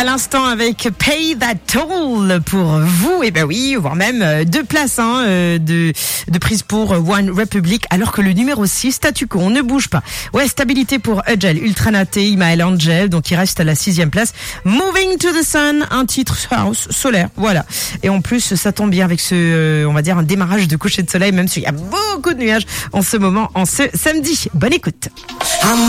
l'instant avec Pay That Toll pour vous. Et ben oui, voire même 2 places de prise pour One Republic, alors que le numéro 6, statu quo, on ne bouge pas. Ouais, stabilité pour Ugel, Ultranate, Imael Angel, donc il reste à la 6e place. Moving to the Sun, un titre house, solaire, voilà. Et en plus, ça tombe bien avec ce, on va dire, un démarrage de coucher de soleil, même s'il y a beaucoup de nuages en ce moment, en ce samedi. Bonne écoute.